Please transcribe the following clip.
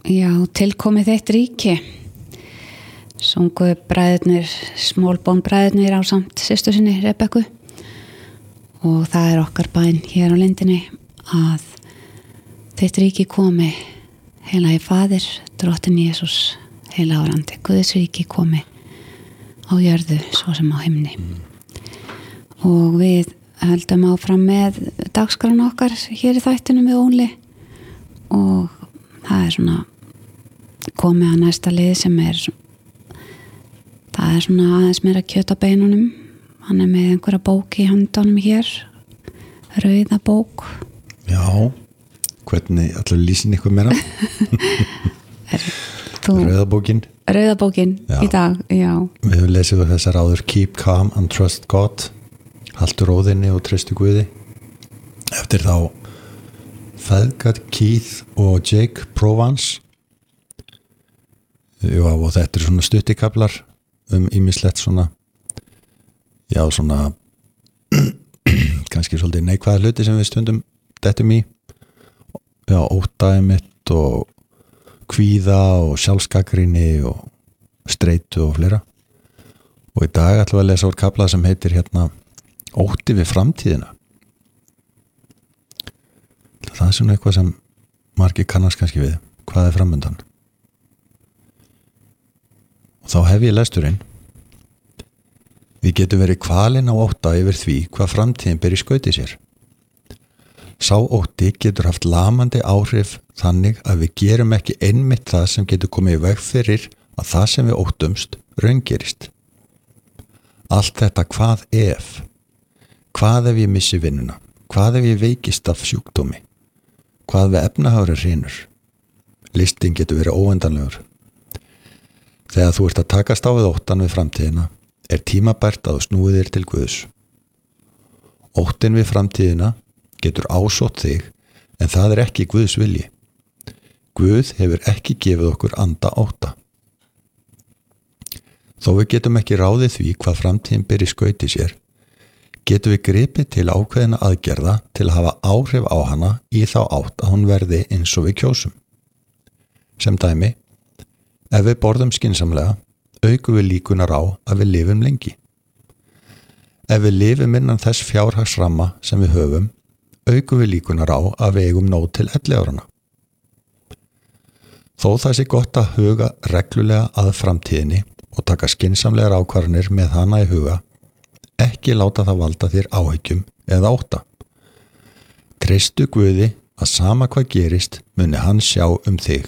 Já, tilkomið þitt ríki. Sungu bræðurnir, Smallbone bræðurnir á samt systur sinni Rebekku. Og það okkar bæn hér á lindinni að þitt ríki komi, heilagi Faðir, Drottinn Jesús, heila árandi, Guðs ríki komi á jörðu svo sem á himni. Og við höldum áfram með dagskrána okkar hér í þættinu með Óli og það svona komið að næsta lið sem það svona aðeins meira kjöt á beinunum. Hann með einhverja bók í höndunum hér, rauða bók. Já, hvernig allir lýsin ykkur meira? Rauðabókin í dag, já. Við höfum lesið úr þessar áður Keep Calm and Trust God, haltu róðinni og treystu Guði, eftir þá feðgar Keith og Jake Provance. Já, og þetta svona stuttikaflar ýmislegt svona svona kannski svolítið neikvæða hluti sem við stundum dettum í, óttaði mitt og kvíða og sjálfsgagnrýni og streitu og fleira. Og í dag ætlum við að lesa úr kafla sem heitir ótti við framtíðina. Það svona eitthvað sem margir kannast kannski við, hvað framundan. Og þá hef ég lesturinn. Við getum verið kvalin á ótta yfir því hvað framtíðin ber í skauti sér. Sá ótti getur haft lamandi áhrif þannig að við gerum ekki einmitt það sem getur komið í veg fyrir að það sem við óttumst raungerist. Allt þetta hvað ef? Hvað ef ég missi vinnuna? Hvað ef ég veikist af sjúkdómi? Hvað við efnahagur hrynur? Listin getur verið óendanlegur. Þegar þú ert að takast á við óttan við framtíðina, tímabært að þú snúið þér til Guðs. Óttin við framtíðina getur ásótt þig, en það ekki Guðs vilji. Guð hefur ekki gefið okkur anda ótta. Þó við getum ekki ráðið því hvað framtíðin ber í skauti sér, getum við gripið til ákveðina aðgerða til að hafa áhrif á hana í þá átt að hún verði eins og við kjósum. Sem dæmi, ef við borðum skynsamlega, aukum við líkunar á að við lifum lengi. Ef við lifum innan þess fjárhagsramma sem við höfum, aukum við líkunar á að við eigum nóg til 11 árana. Þó það sé gott að huga reglulega að framtíðinni og taka skynsamlegar ákvarðanir með hana í huga, ekki láta það valda þér áhyggjum eða ótta. Treystu Guði að sama hvað gerist muni hann sjá þig